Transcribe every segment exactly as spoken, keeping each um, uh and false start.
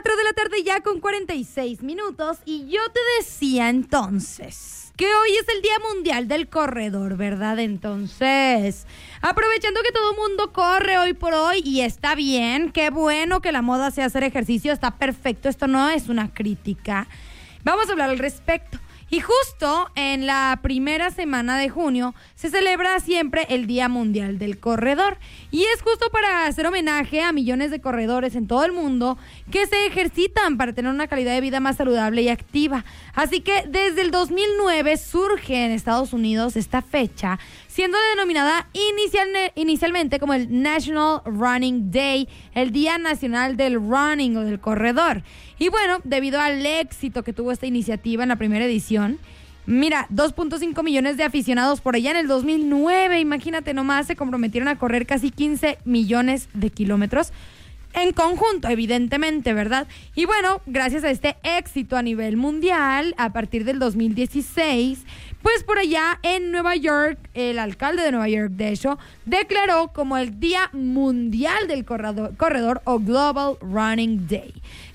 cuatro de la tarde ya con cuarenta y seis minutos y yo te decía entonces que hoy es el Día Mundial del Corredor, ¿verdad? Entonces, aprovechando que todo el mundo corre hoy por hoy y está bien, qué bueno que la moda sea hacer ejercicio, está perfecto, esto no es una crítica. Vamos a hablar al respecto. Y justo en la primera semana de junio se celebra siempre el Día Mundial del Corredor. Y es justo para hacer homenaje a millones de corredores en todo el mundo que se ejercitan para tener una calidad de vida más saludable y activa. Así que desde el dos mil nueve surge en Estados Unidos esta fecha, siendo denominada inicial, inicialmente como el National Running Day, el Día Nacional del Running o del Corredor. Y bueno, debido al éxito que tuvo esta iniciativa en la primera edición, mira, dos punto cinco millones de aficionados por allá en el dos mil nueve, imagínate nomás, se comprometieron a correr casi quince millones de kilómetros en conjunto, evidentemente, ¿verdad? Y bueno, gracias a este éxito a nivel mundial, a partir del dos mil dieciséis, pues por allá en Nueva York, el alcalde de Nueva York, de hecho, declaró como el Día Mundial del Corredor, corredor o Global Running Day.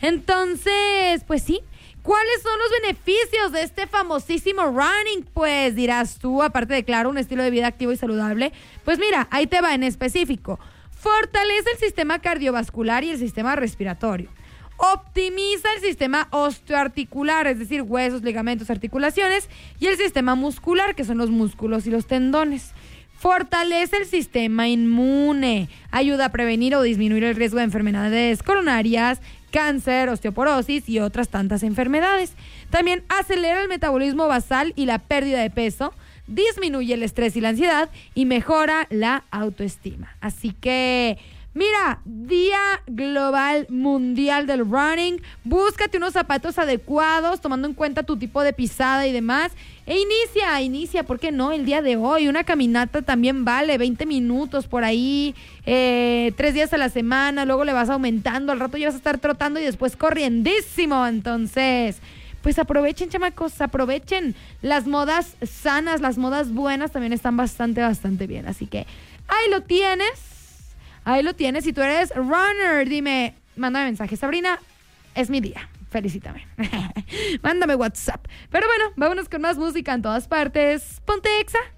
Entonces, pues sí, ¿cuáles son los beneficios de este famosísimo running? Pues dirás tú, aparte de, claro, un estilo de vida activo y saludable, pues mira, ahí te va en específico. Fortalece el sistema cardiovascular y el sistema respiratorio. Optimiza el sistema osteoarticular, es decir, huesos, ligamentos, articulaciones, y el sistema muscular, que son los músculos y los tendones. Fortalece el sistema inmune. Ayuda a prevenir o disminuir el riesgo de enfermedades coronarias, cáncer, osteoporosis y otras tantas enfermedades. También acelera el metabolismo basal y la pérdida de peso. Disminuye el estrés y la ansiedad y mejora la autoestima. Así que, mira, Día Global Mundial del Running. Búscate unos zapatos adecuados, tomando en cuenta tu tipo de pisada y demás. E inicia, inicia, ¿por qué no? El día de hoy. Una caminata también vale veinte minutos por ahí, eh, tres días a la semana. Luego le vas aumentando, al rato ya vas a estar trotando y después corriendísimo. Entonces, pues aprovechen, chamacos, aprovechen. Las modas sanas, las modas buenas también están bastante, bastante bien. Así que ahí lo tienes, ahí lo tienes. Si tú eres runner, dime, mándame mensaje. Sabrina, es mi día, felicítame. Mándame WhatsApp. Pero bueno, vámonos con más música en todas partes. Ponte Exa.